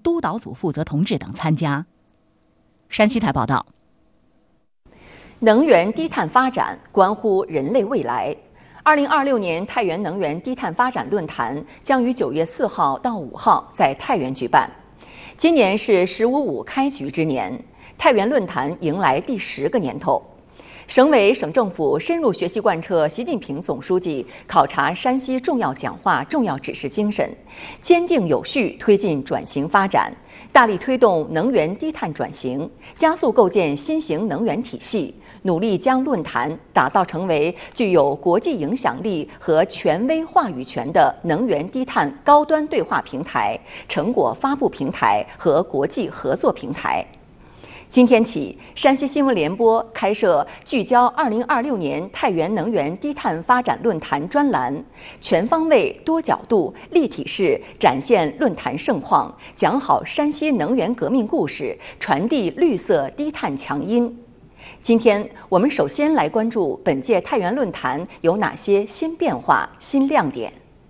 督导组负责同志等参加。山西台报道。 能源低碳发展关乎人类未来。2026年太原能源低碳发展论坛将于9月4号到5号在太原举办。今年是“15.5”开局之年，太原论坛迎来第10个年头。省委省政府深入学习贯彻习近平总书记考察山西重要讲话重要指示精神，坚定有序推进转型发展，大力推动能源低碳转型，加速构建新型能源体系，努力将论坛打造成为具有国际影响力和权威话语权的能源低碳高端对话平台、成果发布平台和国际合作平台。今天起，山西新闻联播开设聚焦2026年太原能源低碳发展论坛专栏，全方位、多角度、立体式展现论坛盛况，讲好山西能源革命故事，传递绿色低碳强音。今天我们首先来关注本届太原论坛有哪些新变化、新亮点。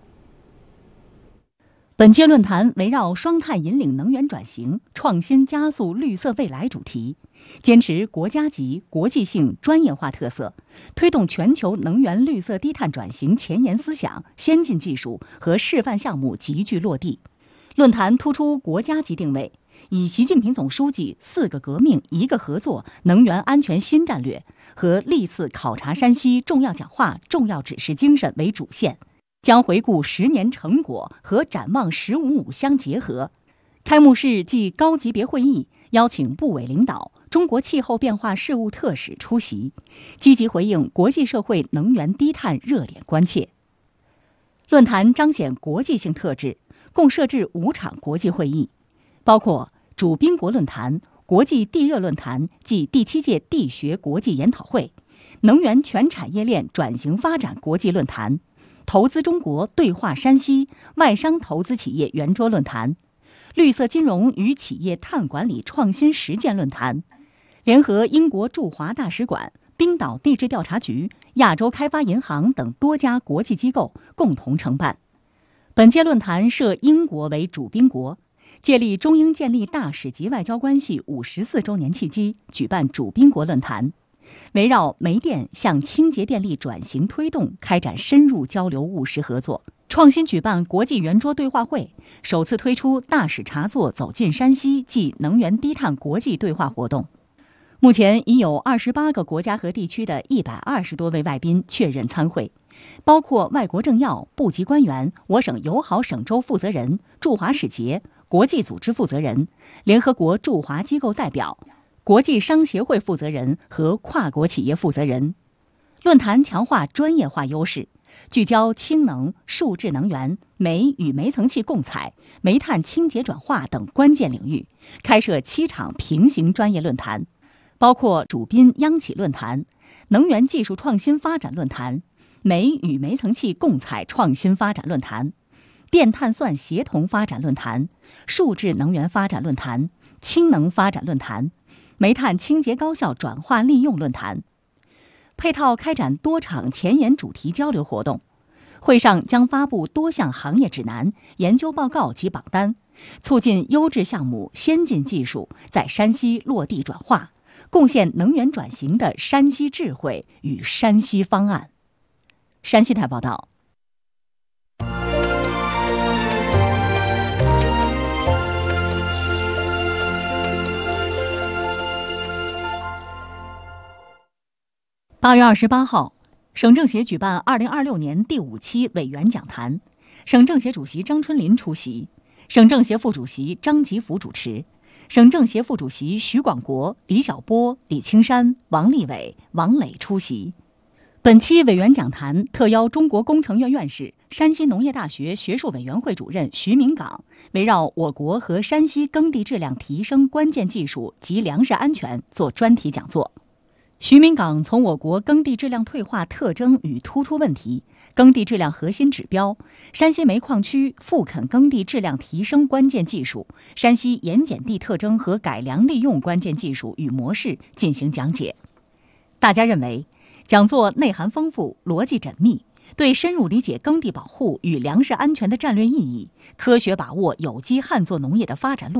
本届论坛围绕双碳引领能源转型、创新加速绿色未来主题，坚持国家级、国际性、专业化特色，推动全球能源绿色低碳转型前沿思想、先进技术和示范项目急剧落地。论坛突出国家级定位，以习近平总书记4个革命1个合作能源安全新战略和历次考察山西重要讲话重要指示精神为主线，将回顾10年成果和展望“15.5”相结合。开幕式暨高级别会议邀请部委领导、中国气候变化事务特使出席，积极回应国际社会能源低碳热点关切。论坛彰显国际性特质，共设置5场国际会议，包括主宾国论坛、国际地热论坛暨第7届地学国际研讨会、能源全产业链转型发展国际论坛、投资中国对话山西外商投资企业圆桌论坛、绿色金融与企业碳管理创新实践论坛，联合英国驻华大使馆、冰岛地质调查局、亚洲开发银行等多家国际机构共同承办。本届论坛设英国为主宾国，借力中英建立大使级外交关系54周年契机，举办主宾国论坛，围绕煤电向清洁电力转型推动开展深入交流务实合作，创新举办国际圆桌对话会，首次推出大使茶座走进山西暨能源低碳国际对话活动。目前已有28个国家和地区的120多位外宾确认参会，包括外国政要、部级官员、我省友好省州负责人、驻华使节、国际组织负责人、联合国驻华机构代表、国际商协会负责人和跨国企业负责人。论坛强化专业化优势，聚焦氢能、数质能源、煤与煤层气共采、煤炭清洁转化等关键领域，开设7场平行专业论坛，包括主宾央企论坛、能源技术创新发展论坛、煤与煤层气共采创新发展论坛、电碳算协同发展论坛、数质能源发展论坛、氢能发展论坛、煤炭清洁高效转化利用论坛。配套开展多场前沿主题交流活动，会上将发布多项行业指南、研究报告及榜单，促进优质项目、先进技术在山西落地转化，贡献能源转型的山西智慧与山西方案。山西台报道。8月28号，省政协举办2026年第5期委员讲坛，省政协主席张春林出席，省政协副主席张吉福主持，省政协副主席徐广国、李小波、李青山、王立伟、王磊出席。本期委员讲坛特邀中国工程院院士、山西农业大学学术委员会主任徐明岗，围绕我国和山西耕地质量提升关键技术及粮食安全做专题讲座。徐明岗从我国耕地质量退化特征与突出问题、耕地质量核心指标、山西煤矿区复垦耕地质量提升关键技术、山西盐碱地特征和改良利用关键技术与模式进行讲解。大家认为，讲座内涵丰富、逻辑缜密，对深入理解耕地保护与粮食安全的战略意义、科学把握有机旱作农业的发展路